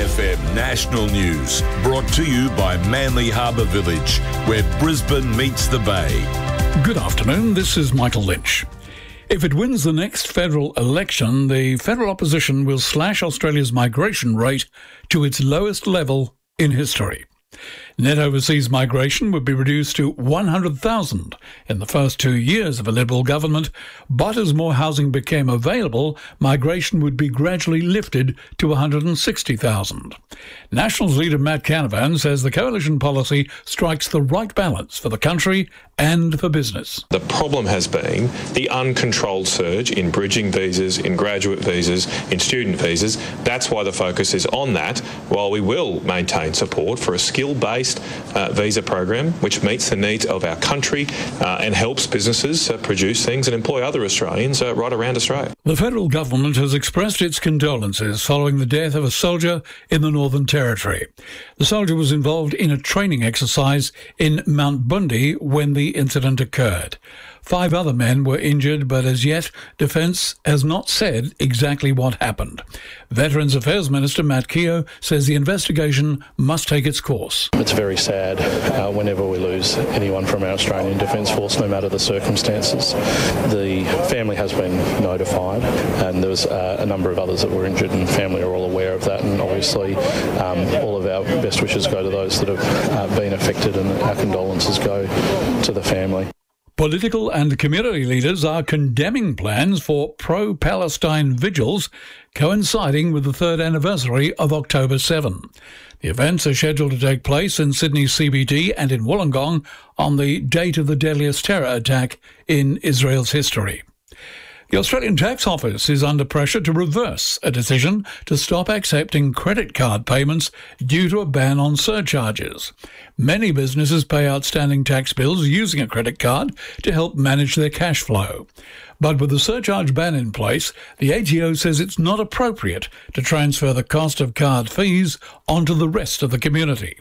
FM National News, brought to you by Manly Harbour Village, where Brisbane meets the Bay. Good afternoon, this is Michael Lynch. If it wins the next federal election, the federal opposition will slash Australia's migration rate to its lowest level in history. Net overseas migration would be reduced to 100,000 in the first 2 years of a Liberal government, but as more housing became available, migration would be gradually lifted to 160,000. Nationals leader Matt Canavan says the coalition policy strikes the right balance for the country and for business. The problem has been the uncontrolled surge in bridging visas, in graduate visas, in student visas. That's why the focus is on that, while we will maintain support for a skill-based visa program which meets the needs of our country and helps businesses produce things and employ other Australians right around Australia. The federal government has expressed its condolences following the death of a soldier in the Northern Territory. The soldier was involved in a training exercise in Mount Bundy when the incident occurred. 5 other men were injured, but as yet, Defence has not said exactly what happened. Veterans Affairs Minister Matt Keogh says the investigation must take its course. It's very sad whenever we lose anyone from our Australian Defence Force, no matter the circumstances. The family has been notified, and there was a number of others that were injured, and family are all aware of that, and obviously all of our best wishes go to those that have been affected, and our condolences go to the family. Political and community leaders are condemning plans for pro-Palestine vigils coinciding with the 3rd anniversary of October 7. The events are scheduled to take place in Sydney CBD and in Wollongong on the date of the deadliest terror attack in Israel's history. The Australian Tax Office is under pressure to reverse a decision to stop accepting credit card payments due to a ban on surcharges. Many businesses pay outstanding tax bills using a credit card to help manage their cash flow. But with the surcharge ban in place, the ATO says it's not appropriate to transfer the cost of card fees onto the rest of the community.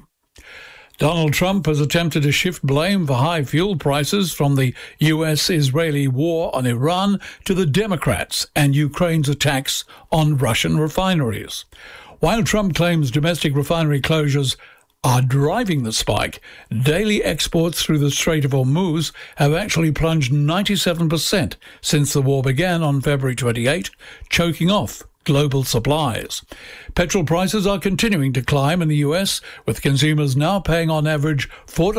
Donald Trump has attempted to shift blame for high fuel prices from the US-Israeli war on Iran to the Democrats and Ukraine's attacks on Russian refineries. While Trump claims domestic refinery closures are driving the spike, daily exports through the Strait of Hormuz have actually plunged 97% since the war began on February 28, choking off global supplies. Petrol prices are continuing to climb in the US, with consumers now paying on average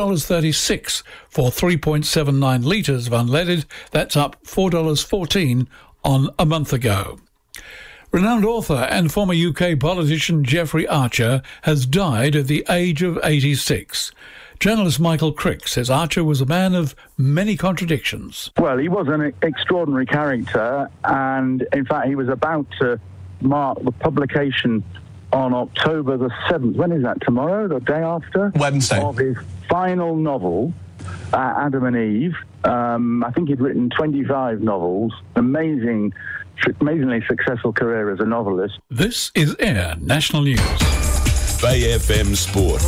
$4.36 for 3.79 litres of unleaded. That's up $4.14 on a month ago. Renowned author and former UK politician Jeffrey Archer has died at the age of 86. Journalist Michael Crick says Archer was a man of many contradictions. Well, he was an extraordinary character, and in fact he was about to mark the publication on October the 7th. When is that? Tomorrow? The day after? Wednesday. Of his final novel, Adam and Eve. I think he'd written 25 novels. Amazingly successful career as a novelist. This is Air National News. Bay FM Sport.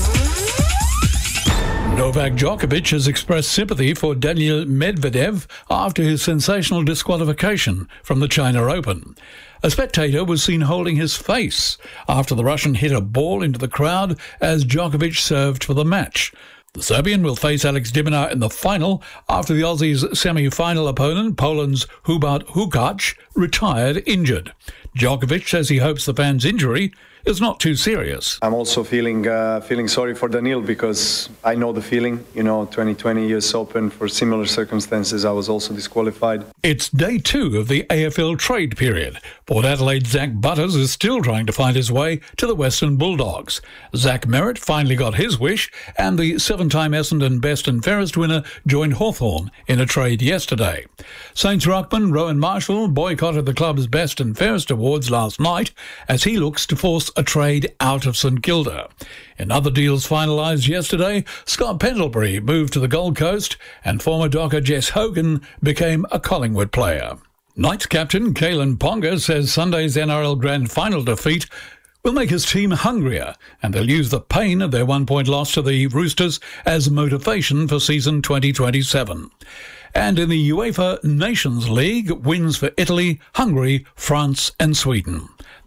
Novak Djokovic has expressed sympathy for Daniil Medvedev after his sensational disqualification from the China Open. A spectator was seen holding his face after the Russian hit a ball into the crowd as Djokovic served for the match. The Serbian will face Alex de Minaur in the final after the Aussies' semi-final opponent, Poland's Hubert Hurkacz, retired injured. Djokovic says he hopes the fan's injury is not too serious. I'm also feeling sorry for Daniil because I know the feeling. 2020 US Open, for similar circumstances, I was also disqualified. It's day 2 of the AFL trade period. Port Adelaide's Zach Butters is still trying to find his way to the Western Bulldogs. Zach Merritt finally got his wish, and the 7-time Essendon Best and Fairest winner joined Hawthorn in a trade yesterday. Saints ruckman Rowan Marshall boycotted the club's Best and Fairest awards last night as he looks to force a trade out of St Kilda. In other deals finalised yesterday, Scott Pendlebury moved to the Gold Coast and former Docker Jess Hogan became a Collingwood player. Knights captain Kalen Ponga says Sunday's NRL Grand Final defeat will make his team hungrier, and they'll use the pain of their 1-point loss to the Roosters as motivation for season 2027. And in the UEFA Nations League, wins for Italy, Hungary, France and Sweden.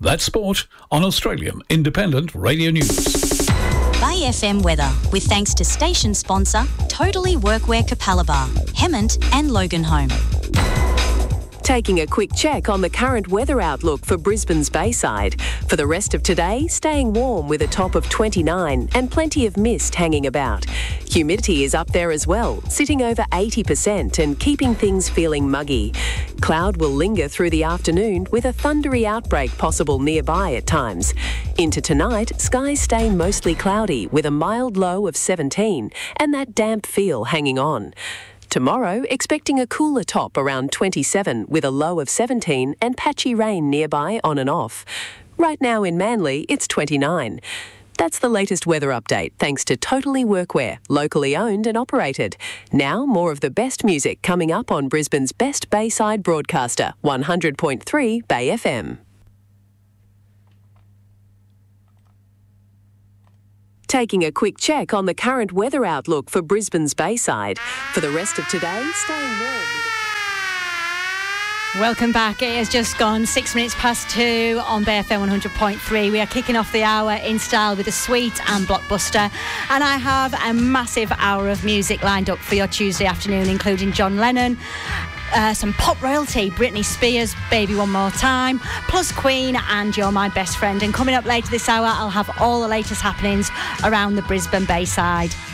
That's sport on Australian Independent Radio News. Bay FM weather, with thanks to station sponsor Totally Workwear Capalaba, Hemmant and Loganholme. Taking a quick check on the current weather outlook for Brisbane's Bayside. For the rest of today, staying warm with a top of 29 and plenty of mist hanging about. Humidity is up there as well, sitting over 80% and keeping things feeling muggy. Cloud will linger through the afternoon with a thundery outbreak possible nearby at times. Into tonight, skies stay mostly cloudy with a mild low of 17 and that damp feel hanging on. Tomorrow, expecting a cooler top around 27 with a low of 17 and patchy rain nearby on and off. Right now in Manly, it's 29. That's the latest weather update thanks to Totally Workwear, locally owned and operated. Now, more of the best music coming up on Brisbane's best Bayside broadcaster, 100.3 Bay FM. Taking a quick check on the current weather outlook for Brisbane's Bayside. For the rest of today, staying warm. Welcome back. It has just gone 6 minutes past 2 on Bay FM 100.3. We are kicking off the hour in style with a sweet and blockbuster. And I have a massive hour of music lined up for your Tuesday afternoon, including John Lennon, some pop royalty, Britney Spears, Baby One More Time, plus Queen and You're My Best Friend. And coming up later this hour, I'll have all the latest happenings around the Brisbane Bayside.